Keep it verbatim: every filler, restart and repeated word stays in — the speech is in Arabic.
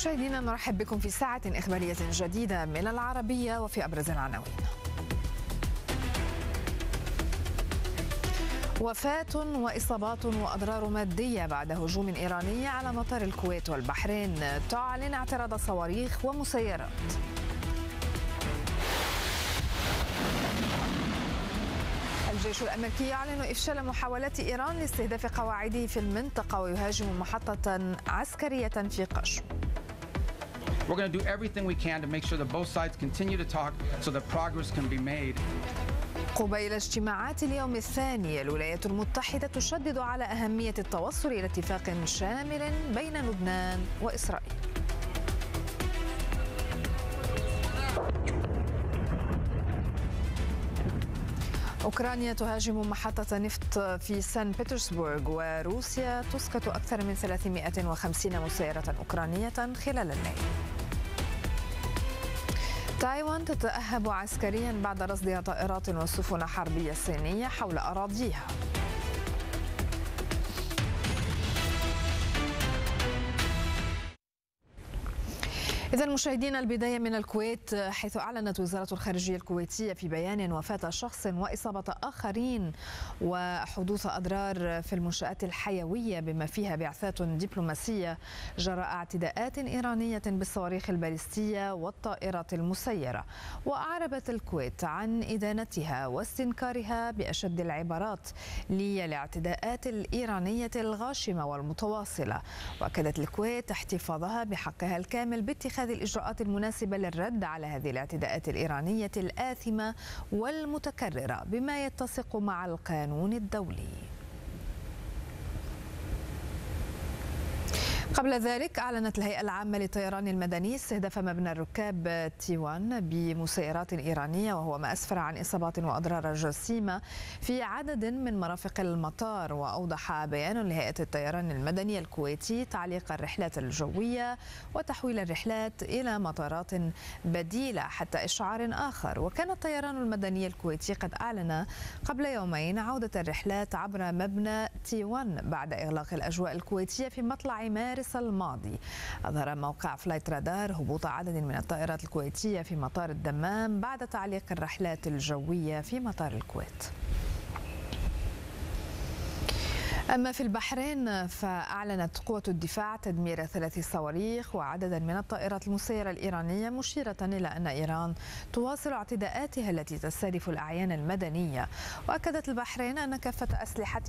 مشاهدينا نرحب بكم في ساعة إخبارية جديدة من العربية وفي أبرز العناوين. وفاة وإصابات وأضرار مادية بعد هجوم إيراني على مطار الكويت والبحرين، تعلن اعتراض صواريخ ومسيرات. الجيش الأمريكي يعلن إفشال محاولات إيران لاستهداف قواعده في المنطقة ويهاجم محطة عسكرية في قشم. We're going to do everything we can to make sure that both sides continue to talk so that progress can be made. قبيل اجتماعات اليوم الثاني، الولايات المتحدة تشدد على أهمية التوصل إلى اتفاق شامل بين لبنان وإسرائيل. أوكرانيا تهاجم محطة نفط في سان بطرسبورغ، وروسيا تسقط أكثر من ثلاثمائة وخمسين مسيرة أوكرانية خلال الليل. تايوان تتأهب عسكريا بعد رصدها طائرات وسفن حربية صينية حول أراضيها. إذا مشاهدينا، البداية من الكويت، حيث أعلنت وزارة الخارجية الكويتية في بيان وفاة شخص وإصابة آخرين وحدوث أضرار في المنشآت الحيوية بما فيها بعثات دبلوماسية جراء اعتداءات إيرانية بالصواريخ البالستية والطائرات المسيرة. وأعربت الكويت عن إدانتها واستنكارها بأشد العبارات للاعتداءات الإيرانية الغاشمة والمتواصلة، وأكدت الكويت احتفاظها بحقها الكامل باتخاذ الإجراءات المناسبة للرد على هذه الاعتداءات الإيرانية الآثمة والمتكررة بما يتسق مع القانون الدولي. قبل ذلك أعلنت الهيئة العامة للطيران المدني استهداف مبنى الركاب تي واحد بمسيرات إيرانية، وهو ما أسفر عن إصابات وأضرار جسيمة في عدد من مرافق المطار. وأوضح بيان لهيئة الطيران المدني الكويتي تعليق الرحلات الجوية وتحويل الرحلات إلى مطارات بديلة حتى إشعار آخر. وكان الطيران المدني الكويتي قد أعلن قبل يومين عودة الرحلات عبر مبنى تي واحد بعد إغلاق الأجواء الكويتية في مطلع مارس الماضي. أظهر موقع فلايت رادار هبوط عدد من الطائرات الكويتية في مطار الدمام بعد تعليق الرحلات الجوية في مطار الكويت. أما في البحرين، فأعلنت قوة الدفاع تدمير ثلاث صواريخ وعددا من الطائرات المسيرة الإيرانية، مشيرة إلى أن إيران تواصل اعتداءاتها التي تستهدف الأعيان المدنية. وأكدت البحرين أن كافة أسلحة